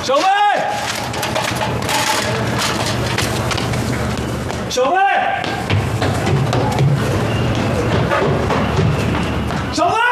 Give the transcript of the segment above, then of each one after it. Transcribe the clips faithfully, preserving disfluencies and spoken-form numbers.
小薇，小薇，小薇，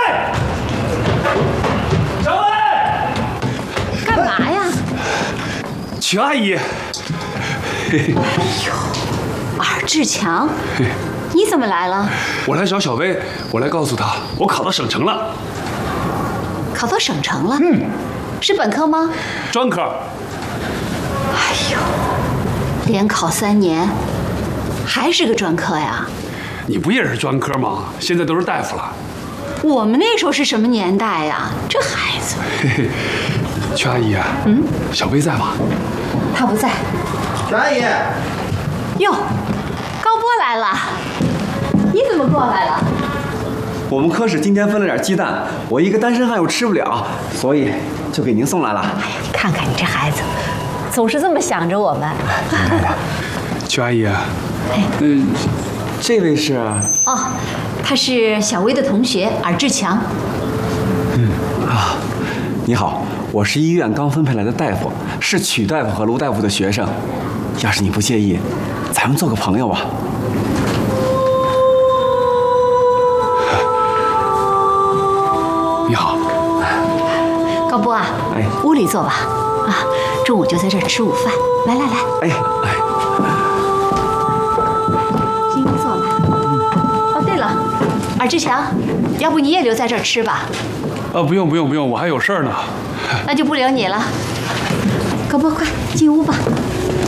小薇， 干嘛呀？ 曲阿姨。 哎呦，尔志强，你怎么来了？ 我来找小薇，我来告诉她，我考到省城了。 考到省城了？ 嗯， 是本科吗？ 专科。 哎呦，连考三年，还是个专科呀？ 你不也是专科吗？现在都是大夫了。 我们那时候是什么年代呀？这孩子。 嘿嘿，曲阿姨，嗯，小薇在吗？ 他不在。 曲阿姨， 哟，高波来了，你怎么过来了？ 我们科室今天分了点鸡蛋，我一个单身汉又吃不了，所以就给您送来了。 哎呀，你看看你这孩子，总是这么想着我们。 曲阿姨，嗯， 这位是？ 哦，他是小薇的同学尔志强。 嗯啊，你好，我是医院刚分配来的大夫，是曲大夫和卢大夫的学生。要是你不介意，咱们做个朋友吧。 你好， 高波啊， 哎， 屋里坐吧。啊，中午就在这儿吃午饭。来来来， 哎哎， 进屋坐吧。哦，对了，尔志强，要不你也留在这儿吃吧？ 啊，不用不用不用，我还有事儿呢。 那就不留你了。高波，快进屋吧。